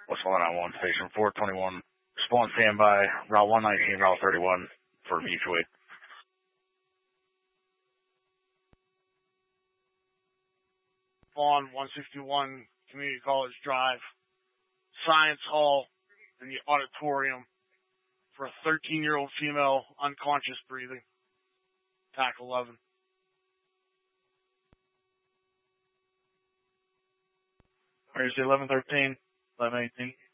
What's going on? Station 421. Spawn standby. Route 119, Route 31 for mutual aid. Spawn 161, Community College Drive, Science Hall, in the auditorium for a 13-year-old female unconscious breathing. TAC 11. Thursday 1113, 1118.